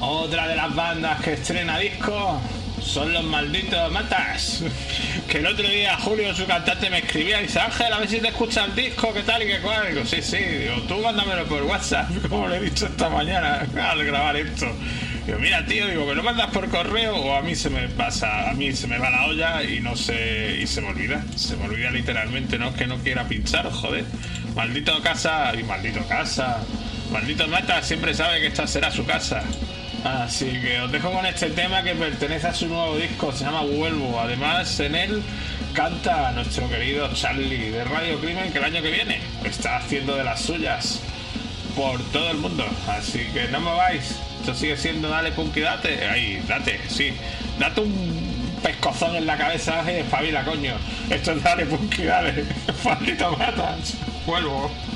Otra de las bandas que estrena disco son los malditos Matas. Que el otro día Julio, su cantante, me escribía y dice: Ángel, a ver si te escucha el disco, qué tal y qué cual. Digo, sí, digo, tú mándamelo por WhatsApp, como le he dicho esta mañana al grabar esto. Digo, mira, tío, digo, ¿me lo mandas por correo o a mí se me pasa, a mí se me va la olla y no sé, y se me olvida literalmente? No es que no quiera pinchar, joder. Maldito casa y maldito casa. Maldito Mata siempre sabe que esta será su casa. Así que os dejo con este tema que pertenece a su nuevo disco, se llama Vuelvo. Además, en él canta nuestro querido Charlie de Radio Crimen, que el año que viene está haciendo de las suyas por todo el mundo. Así que no me vais. Esto sigue siendo Dale Punky Date. Ahí, date, sí. Date un pescozón en la cabeza y espabila, coño. Esto es Dale Punky Dale. Maldito Matas. Vuelvo.